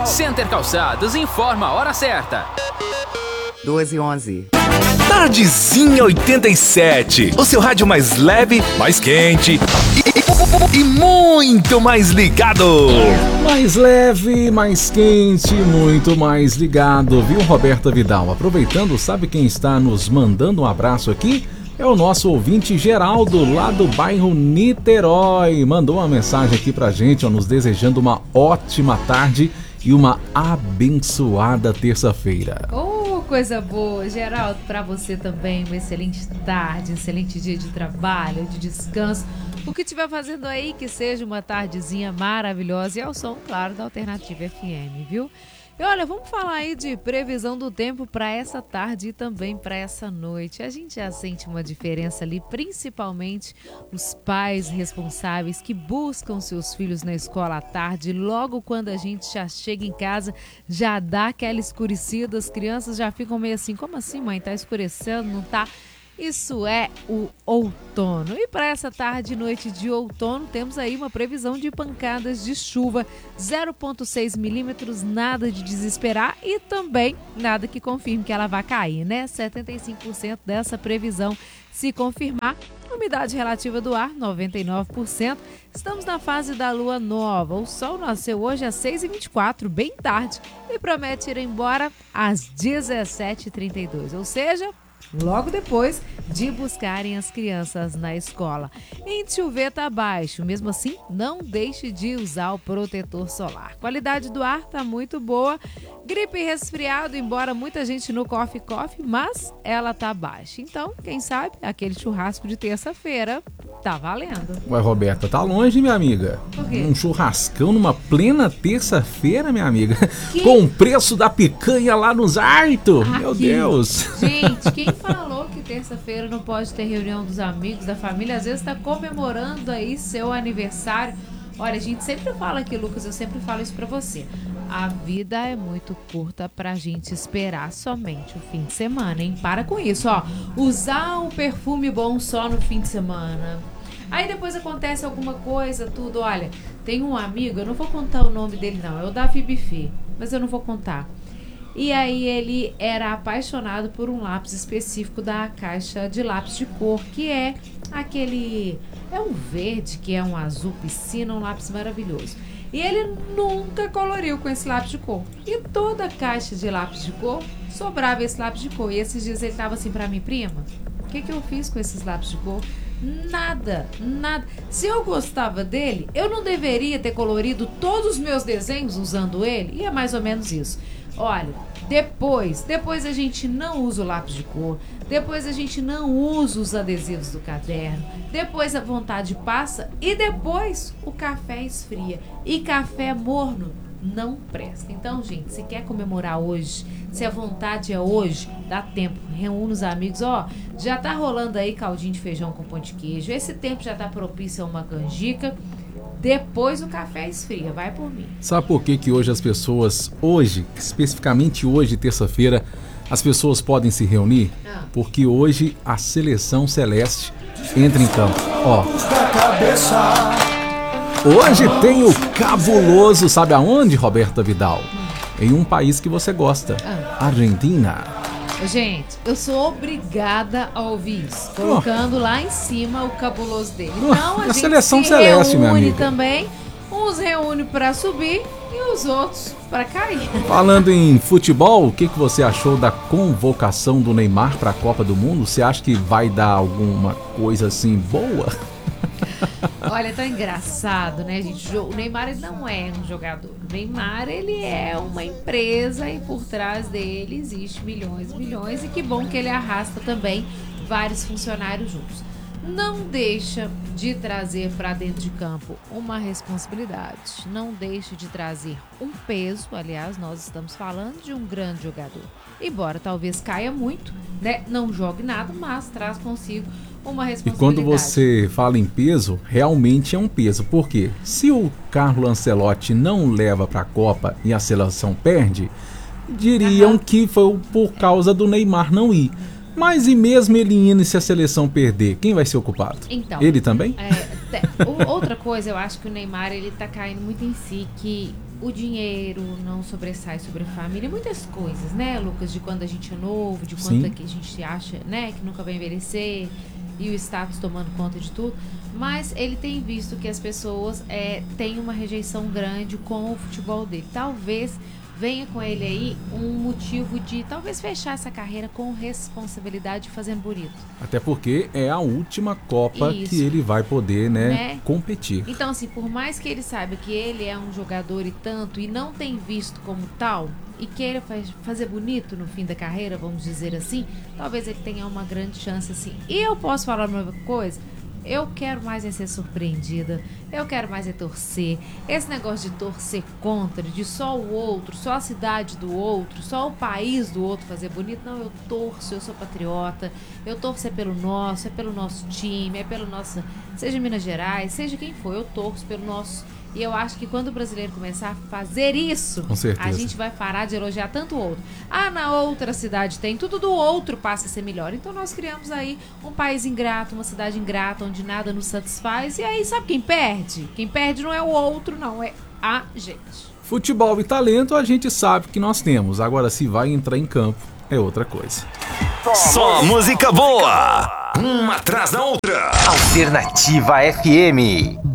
Center Calçados informa a hora certa. 2h11. Tardezinha 87. O seu rádio mais leve, mais quente e muito mais ligado. Mais leve, mais quente, muito mais ligado, viu, Roberta Vidal? Aproveitando, sabe quem está nos mandando um abraço aqui? É o nosso ouvinte Geraldo, lá do bairro Niterói. Mandou uma mensagem aqui pra gente, ó, nos desejando uma ótima tarde e uma abençoada terça-feira. Oh, coisa boa, Geraldo, pra você também, uma excelente tarde, um excelente dia de trabalho, de descanso. O que estiver fazendo aí, que seja uma tardezinha maravilhosa e ao som, claro, da Alternativa FM, viu? E olha, vamos falar aí de previsão do tempo para essa tarde e também para essa noite. A gente já sente uma diferença ali, principalmente os pais responsáveis que buscam seus filhos na escola à tarde. Logo quando a gente já chega em casa, já dá aquela escurecida, as crianças já ficam meio assim, como assim, mãe? Tá escurecendo, não tá? Isso é o outono. E para essa tarde e noite de outono, temos aí uma previsão de pancadas de chuva, 0,6 milímetros, nada de desesperar e também nada que confirme que ela vai cair, né? 75% dessa previsão se confirmar. Umidade relativa do ar, 99%. Estamos na fase da lua nova. O sol nasceu hoje às 6h24, bem tarde, e promete ir embora às 17h32, ou seja, logo depois de buscarem as crianças na escola. Índice UV está baixo, mesmo assim, não deixe de usar o protetor solar. Qualidade do ar está muito boa. Gripe e resfriado, embora muita gente no coffee, mas ela tá baixa. Então, quem sabe, aquele churrasco de terça-feira tá valendo. Ué, Roberta, tá longe, minha amiga. Por quê? Um churrascão numa plena terça-feira, minha amiga. Com o preço da picanha lá nos Arto. Meu Deus. Gente, quem falou que terça-feira não pode ter reunião dos amigos, da família? Às vezes tá comemorando aí seu aniversário. Olha, a gente sempre fala aqui, Lucas, eu sempre falo isso pra você. A vida é muito curta pra gente esperar somente o fim de semana, hein? Para com isso, ó. Usar um perfume bom só no fim de semana. Aí depois acontece alguma coisa, tudo. Olha, tem um amigo, eu não vou contar o nome dele não, é o Davi Buffet, mas eu não vou contar. E aí ele era apaixonado por um lápis específico da caixa de lápis de cor, que é aquele... É um verde, que é um azul piscina, um lápis maravilhoso. E ele nunca coloriu com esse lápis de cor. E toda a caixa de lápis de cor, sobrava esse lápis de cor. E esses dias ele tava assim pra mim, prima, o que eu fiz com esses lápis de cor? Nada. Se eu gostava dele, eu não deveria ter colorido todos os meus desenhos usando ele? E é mais ou menos isso. Olha, depois a gente não usa o lápis de cor, depois a gente não usa os adesivos do caderno, depois a vontade passa e depois o café esfria. E café morno não presta. Então, gente, se quer comemorar hoje, se a vontade é hoje, dá tempo, reúne os amigos, ó, já tá rolando aí caldinho de feijão com pão de queijo, esse tempo já tá propício a uma canjica. Depois o café esfria, vai por mim. Sabe por que hoje as pessoas, especificamente hoje, terça-feira, as pessoas podem se reunir? Porque hoje a seleção celeste entra em campo. Ó, hoje tem o cabuloso, sabe aonde, Roberta Vidal? Em um país que você gosta, Argentina. Gente, eu sou obrigada a ouvir isso, colocando lá em cima o cabuloso dele. Então a gente seleção se celeste, minha reúne amiga. também, uns reúne para subir e os outros para cair. Falando em futebol, o que você achou da convocação do Neymar para a Copa do Mundo? Você acha que vai dar alguma coisa assim boa? Olha, tá engraçado, né, gente? O Neymar, ele não é um jogador. O Neymar, ele é uma empresa e por trás dele existe milhões e milhões. E que bom que ele arrasta também vários funcionários juntos. Não deixa de trazer para dentro de campo uma responsabilidade. Não deixa de trazer um peso. Aliás, nós estamos falando de um grande jogador. Embora talvez caia muito, né? Não jogue nada, mas traz consigo uma E responsabilidade. quando você fala em peso, realmente é um peso. Por quê? Se o Carlo Ancelotti não leva para a Copa e a seleção perde, diriam que foi por causa do Neymar não ir. Mas e mesmo ele indo e se a seleção perder, quem vai ser o culpado? Então, ele também? outra coisa, eu acho que o Neymar, ele tá caindo muito em si, que o dinheiro não sobressai sobre a família, muitas coisas, né, Lucas, de quando a gente é novo, de quanto que a gente acha, né, que nunca vai envelhecer, e o status tomando conta de tudo, mas ele tem visto que as pessoas têm uma rejeição grande com o futebol dele. Talvez venha com ele aí um motivo de talvez fechar essa carreira com responsabilidade, fazendo bonito. Até porque é a última Copa que ele vai poder, né, competir. Então, assim, por mais que ele saiba que ele é um jogador e tanto, e não tem visto como tal, e queira fazer bonito no fim da carreira, vamos dizer assim, talvez ele tenha uma grande chance, assim. E eu posso falar uma coisa? Eu quero mais é ser surpreendida, eu quero mais é torcer. Esse negócio de torcer contra, de só o outro, só a cidade do outro, só o país do outro fazer bonito, não, eu torço, eu sou patriota, eu torço é pelo nosso time, é pelo nosso, seja Minas Gerais, seja quem for, eu torço pelo nosso. E eu acho que quando o brasileiro começar a fazer isso, com certeza, a gente vai parar de elogiar tanto o outro. Ah, na outra cidade tem, tudo do outro passa a ser melhor. Então nós criamos aí um país ingrato, uma cidade ingrata, onde nada nos satisfaz. E aí, sabe quem perde? Quem perde não é o outro, não, é a gente. Futebol e talento a gente sabe que nós temos. Agora, se vai entrar em campo, é outra coisa. Só música boa! Uma atrás da outra. Alternativa FM.